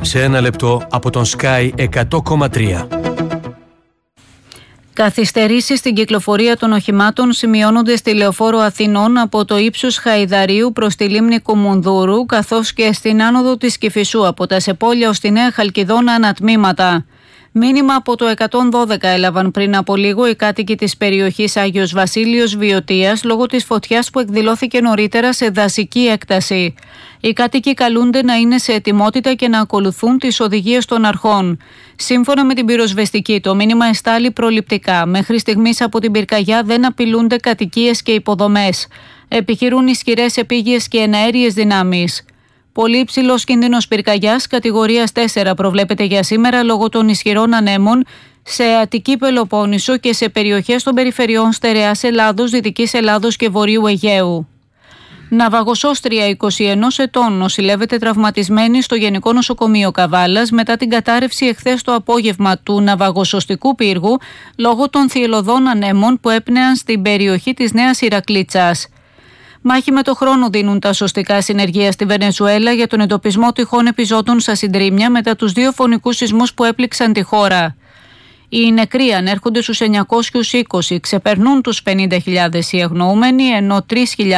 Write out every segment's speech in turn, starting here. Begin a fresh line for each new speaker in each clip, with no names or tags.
σε ένα λεπτό από τον Sky 100,3.
Καθυστερήσεις στην κυκλοφορία των οχημάτων σημειώνονται στη Λεωφόρο Αθηνών από το ύψος Χαϊδαρίου προς τη λίμνη Κουμουνδούρου, καθώς και στην άνοδο της Κηφισού από τα Σεπόλια ως τη Νέα Χαλκιδόνα ανατμήματα. Μήνυμα από το 112 έλαβαν πριν από λίγο οι κάτοικοι της περιοχής Άγιος Βασίλειος Βιωτίας λόγω της φωτιάς που εκδηλώθηκε νωρίτερα σε δασική έκταση. Οι κάτοικοι καλούνται να είναι σε ετοιμότητα και να ακολουθούν τις οδηγίες των αρχών. Σύμφωνα με την πυροσβεστική, το μήνυμα εστάλει προληπτικά. Μέχρι στιγμής από την πυρκαγιά δεν απειλούνται κατοικίες και υποδομές. Επιχειρούν ισχυρές επίγειες και εναέριες δυνάμεις. Πολύ υψηλός κίνδυνος πυρκαγιάς κατηγορίας 4 προβλέπεται για σήμερα λόγω των ισχυρών ανέμων σε Αττική Πελοπόννησο και σε περιοχές των περιφερειών Στερεάς Ελλάδος, Δυτικής Ελλάδος και Βορείου Αιγαίου. Ναυαγοσώστρια 21 ετών νοσηλεύεται τραυματισμένη στο Γενικό Νοσοκομείο Καβάλας μετά την κατάρρευση εχθές το απόγευμα του ναυαγοσωστικού πύργου λόγω των θυελλωδών ανέμων που έπνεαν στην περιοχή της Νέας Ηρακλήτσας. Μάχη με το χρόνο δίνουν τα σωστικά συνεργεία στη Βενεζουέλα για τον εντοπισμό τυχών επιζώντων στα συντρίμμια μετά τους 2 φωνικούς σεισμούς που έπληξαν τη χώρα. Οι νεκροί ανέρχονται στους 920, ξεπερνούν τους 50.000 οι αγνοούμενοι, ενώ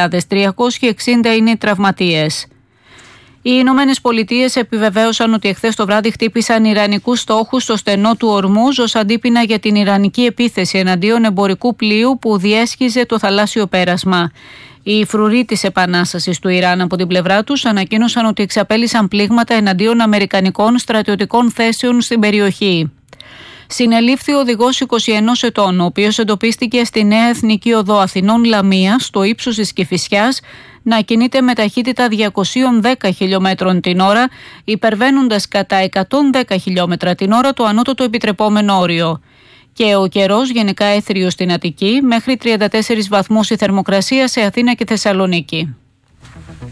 3.360 είναι οι τραυματίες. Οι Ηνωμένες Πολιτείες επιβεβαίωσαν ότι εχθές το βράδυ χτύπησαν ιρανικούς στόχους στο στενό του Ορμούζ ως αντίπεινα για την ιρανική επίθεση εναντίον εμπορικού πλοίου που διέσχιζε το θαλάσσιο πέρασμα. Οι φρουροί της Επανάστασης του Ιράν από την πλευρά τους ανακοίνωσαν ότι εξαπέλυσαν πλήγματα εναντίον αμερικανικών στρατιωτικών θέσεων στην περιοχή. Συνελήφθη ο οδηγός 21 ετών, ο οποίος εντοπίστηκε στη Νέα Εθνική Οδό Αθηνών Λαμία, στο ύψος της Κηφισιάς, να κινείται με ταχύτητα 210 χιλιόμετρων την ώρα, υπερβαίνοντας κατά 110 χιλιόμετρα την ώρα το ανώτατο επιτρεπόμενο όριο. Και ο καιρός γενικά έθριος στην Αττική, μέχρι 34 βαθμούς η θερμοκρασία σε Αθήνα και Θεσσαλονίκη.